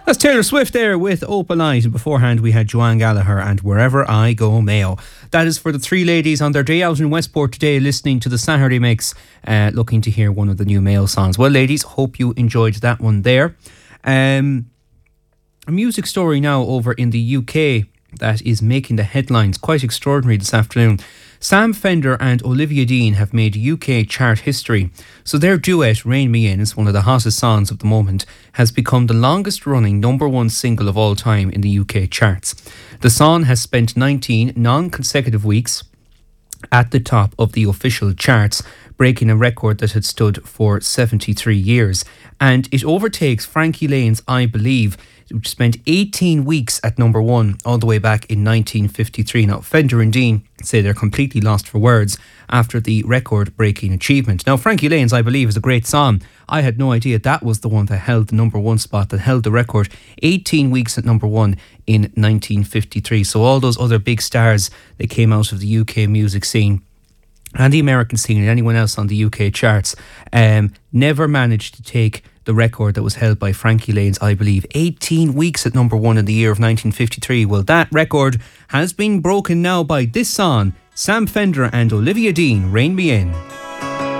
That's Taylor Swift there with Open Eyes. Beforehand, we had Joanne Gallagher and Wherever I Go Mayo. That is for the three ladies on their day out in Westport today, listening to the Saturday Mix, looking to hear one of the new Mayo songs. Well, ladies, hope you enjoyed that one there. A music story now over in the UK that is making the headlines. Quite extraordinary this afternoon. Sam Fender and Olivia Dean have made UK chart history. So their duet, Rain Me In, is one of the hottest songs of the moment, has become the longest running number one single of all time in the UK charts. The song has spent 19 non-consecutive weeks at the top of the official charts, breaking a record that had stood for 73 years. And it overtakes Frankie Lane's I Believe, which spent 18 weeks at number one all the way back in 1953. Now, Fender and Dean say they're completely lost for words after the record-breaking achievement. Now, Frankie Lane's I Believe is a great song. I had no idea that was the one that held the number one spot, that held the record 18 weeks at number one in 1953. So all those other big stars, they came out of the UK music scene and the American scene and anyone else on the UK charts, never managed to take the record that was held by Frankie Lane's I Believe. 18 weeks at number one in the year of 1953. Well, that record has been broken now by this song, Sam Fender and Olivia Dean, Rain Me In.